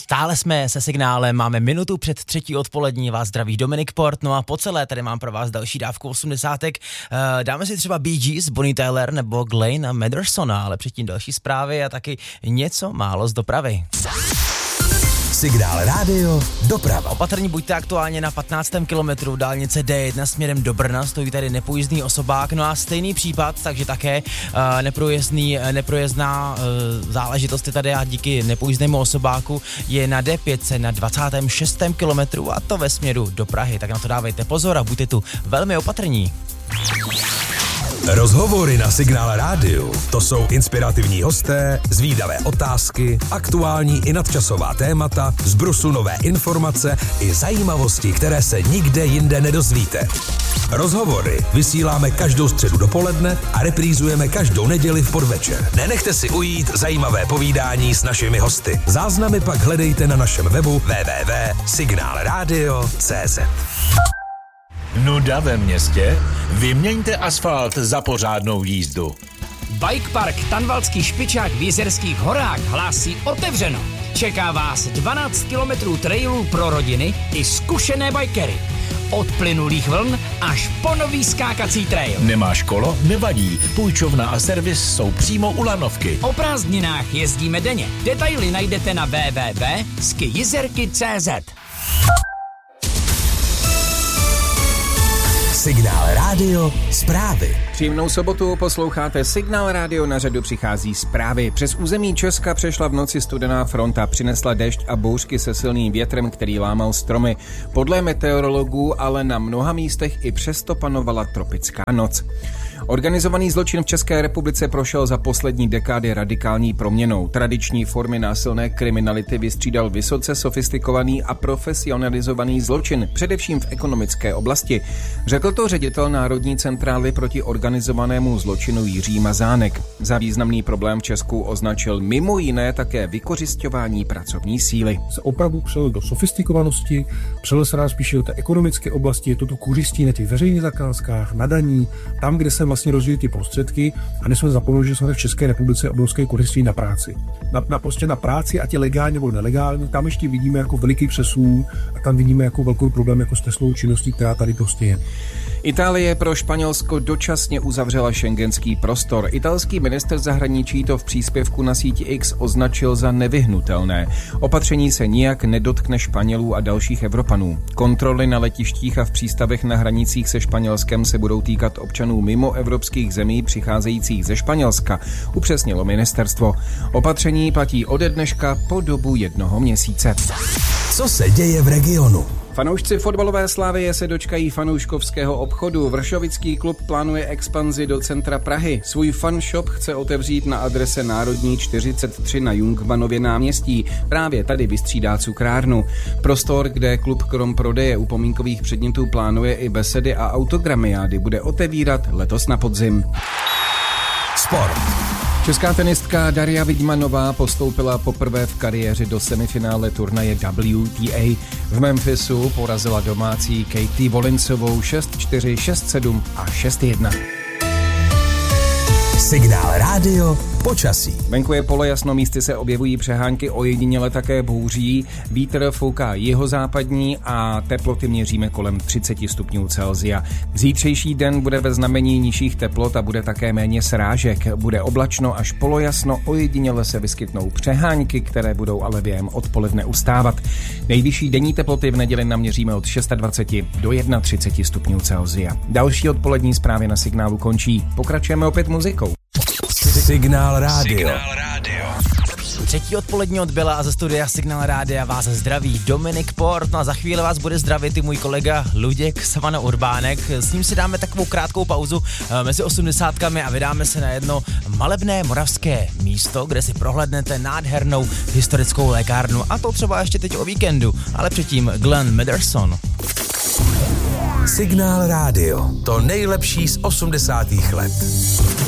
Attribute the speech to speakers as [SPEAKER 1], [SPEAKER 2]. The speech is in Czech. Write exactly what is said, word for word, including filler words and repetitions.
[SPEAKER 1] Stále jsme se Signálem, máme minutu před třetí odpolední, vás zdraví Dominik Port, no a po celé tady mám pro vás další dávku osmdesátek. Dáme si třeba Bee Gees, Bonnie Tyler nebo Glenna Medersona, ale předtím další zprávy a taky něco málo z dopravy.
[SPEAKER 2] Signál rádio, doprava.
[SPEAKER 1] Opatrní buďte aktuálně na patnáctém kilometru dálnice D jedna směrem do Brna, stojí tady nepojízdný osobák, no a stejný případ, takže také uh, neprojezdný, neprojezdná uh, záležitost je tady a díky nepojízdnému osobáku je na D pět na dvacátém šestém kilometru a to ve směru do Prahy, tak na to dávejte pozor a buďte tu velmi opatrní.
[SPEAKER 2] Rozhovory na Signál rádiu, to jsou inspirativní hosté, zvídavé otázky, aktuální i nadčasová témata, z brusu nové informace i zajímavosti, které se nikde jinde nedozvíte. Rozhovory vysíláme každou středu dopoledne a reprízujeme každou neděli v podvečer. Nenechte si ujít zajímavé povídání s našimi hosty. Záznamy pak hledejte na našem webu w w w tečka signál radio tečka c z.
[SPEAKER 3] Nuda ve městě? Vyměňte asfalt za pořádnou jízdu.
[SPEAKER 4] Bike Park Tanvaldský špičák v Jizerských horách hlásí otevřeno. Čeká vás dvanáct kilometrů trailů pro rodiny i zkušené bikery. Od plynulých vln až po nový skákací trail.
[SPEAKER 3] Nemáš kolo? Nevadí. Půjčovna a servis jsou přímo u lanovky.
[SPEAKER 4] O prázdninách jezdíme denně. Detaily najdete na w w w tečka ski jizerky tečka c z.
[SPEAKER 2] Signál rádio, zprávy.
[SPEAKER 5] Příjemnou sobotu posloucháte Signál rádio, na řadu přichází zprávy. Přes území Česka přešla v noci studená fronta, přinesla déšť a bouřky se silným větrem, který lámal stromy. Podle meteorologů ale na mnoha místech i přesto panovala tropická noc. Organizovaný zločin v České republice prošel za poslední dekády radikální proměnou. Tradiční formy násilné kriminality vystřídal vysoce sofistikovaný a profesionalizovaný zločin, především v ekonomické oblasti. Řekl to ředitel Národní centrály proti organizovanému zločinu Jiří Mazánek. Za významný problém v Česku označil mimo jiné také vykořisťování pracovní síly.
[SPEAKER 6] Se opravdu přelil do sofistikovanosti, přelil se nám spíše do té ekonomické oblasti, je to tu kuřistí na těch veřejných zakázkách, na daní, tam, kde se vlastně rozvíjí ty prostředky a nesmíme zapomenout, že jsme v České republice obrovské kuřistí na práci. Na, na, prostě na práci, ať je legální nebo nelegální, tam ještě vidíme jako veliký přesun a tam vidíme jako velký problém jako s teslou činností, která tady prostě je.
[SPEAKER 5] Itálie pro Španělsko dočasně uzavřela schengenský prostor. Italský ministr zahraničí to v příspěvku na síti X označil za nevyhnutelné. Opatření se nijak nedotkne Španělů a dalších Evropanů. Kontroly na letištích a v přístavech na hranicích se Španělskem se budou týkat občanů mimo evropských zemí přicházejících ze Španělska, upřesnilo ministerstvo. Opatření platí ode dneška po dobu jednoho měsíce.
[SPEAKER 2] Co se děje v regionu?
[SPEAKER 5] Fanoušci fotbalové Slavie se dočkají fanouškovského obchodu. Vršovický klub plánuje expanzi do centra Prahy. Svůj fanshop chce otevřít na adrese Národní čtyřicet tři na Jungmannově náměstí. Právě tady vystřídá cukrárnu. Prostor, kde klub krom prodeje upomínkových předmětů plánuje i besedy a autogramiády, bude otevírat letos na podzim.
[SPEAKER 2] Sport.
[SPEAKER 5] Česká tenistka Daria Vidmanová postoupila poprvé v kariéře do semifinále turnaje W T A. V Memphisu porazila domácí Katie Volincovou šest čtyři, šest sedm a šest jedna.
[SPEAKER 2] Signál rádio, počasí.
[SPEAKER 5] Venku je polojasno, místy se objevují přehánky, ojediněle také bouří. Vítr fouká jihozápadní a teploty měříme kolem třicet stupňů Celsia. Zítřejší den bude ve znamení nižších teplot a bude také méně srážek. Bude oblačno až polojasno, ojediněle se vyskytnou přehánky, které budou ale během odpoledne ustávat. Nejvyšší denní teploty v neděli naměříme od dvacet šest do třicet jedna stupňů Celsia. Další odpolední zprávy na Signálu končí. Pokračujeme opět muzikou.
[SPEAKER 2] Signál rádio.
[SPEAKER 3] Signál rádio.
[SPEAKER 1] Třetí odpolední odbyla a ze studia Signál rádia vás zdraví Dominik Port. No a za chvíli vás bude zdravit i můj kolega Luděk Savana Urbánek. S ním si dáme takovou krátkou pauzu mezi osmdesátkami a vydáme se na jedno malebné moravské místo, kde si prohlédnete nádhernou historickou lékárnu. A to třeba ještě teď o víkendu, ale předtím Glenn Mederson.
[SPEAKER 2] Signál rádio, to nejlepší z osmdesátých let.